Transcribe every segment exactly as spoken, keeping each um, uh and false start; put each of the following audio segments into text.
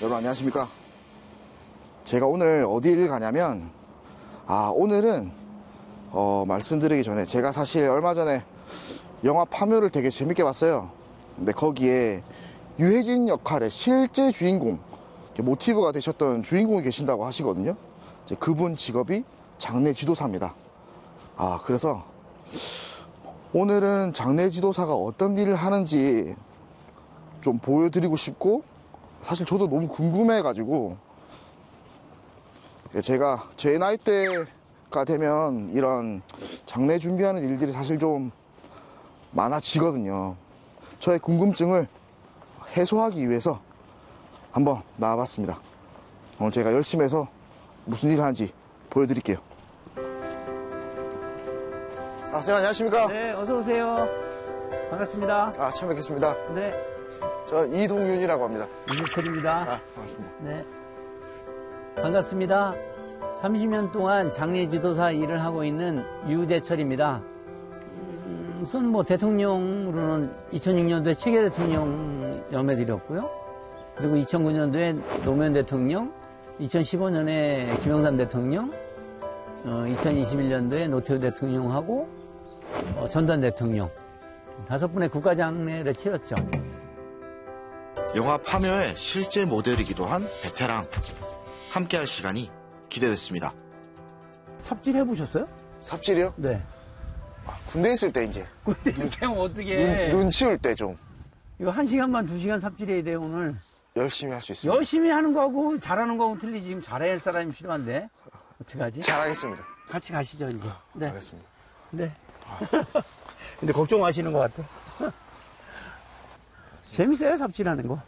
여러분 안녕하십니까. 제가 오늘 어디를 가냐면 아 오늘은 어, 말씀드리기 전에 제가 사실 얼마 전에 영화 파묘를 되게 재밌게 봤어요. 근데 거기에 유해진 역할의 실제 주인공, 모티브가 되셨던 주인공이 계신다고 하시거든요. 이제 그분 직업이 장례 지도사입니다. 아 그래서 오늘은 장례 지도사가 어떤 일을 하는지 좀 보여드리고 싶고, 사실 저도 너무 궁금해 가지고 제가 제 나이대가 되면 이런 장례 준비하는 일들이 사실 좀 많아지거든요. 저의 궁금증을 해소하기 위해서 한번 나와봤습니다. 오늘 제가 열심히 해서 무슨 일을 하는지 보여드릴게요. 아, 선생님 안녕하십니까? 네, 어서 오세요. 반갑습니다. 아, 처음 뵙겠습니다. 네, 저 이동윤이라고 합니다. 이재철입니다. 아, 반갑습니다. 네, 반갑습니다. 삼십 년 동안 장례 지도사 일을 하고 있는 유재철입니다. 음, 우선 뭐 대통령으로는 이천육 년도에 최계 대통령 염해드렸고요. 그리고 이천구 년도에 노무현 대통령, 이천십오 년에 김영삼 대통령, 어, 이천이십일 년도에 노태우 대통령하고 어, 전두환 대통령 다섯 분의 국가장례를 치렀죠. 영화 파묘의 실제 모델이기도 한 베테랑. 함께할 시간이 기대됐습니다. 삽질 해보셨어요? 삽질이요? 네. 아, 군대 있을 때 이제 근데 이게 어떻게 눈, 눈 치울 때 좀 이거 한 시간만 두 시간 삽질해야 돼요 오늘. 열심히 할 수 있습니다. 열심히 하는 거하고 잘하는 거하고 틀리지. 지금 잘해야 할 사람이 필요한데 어떡하지? 잘하겠습니다. 같이 가시죠 이제. 네. 알겠습니다. 네. 근데 걱정하시는 것 같아. 재밌어요 삽질하는 거.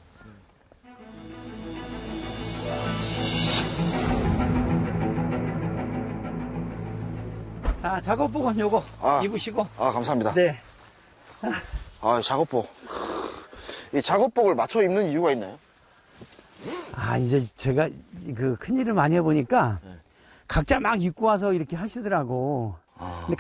자, 작업복은 요거 아. 입으시고. 아, 감사합니다. 네. 아, 작업복. 이 작업복을 맞춰 입는 이유가 있나요? 아, 이제 제가 그 큰일을 많이 해보니까 각자 막 입고 와서 이렇게 하시더라고. 아. 근데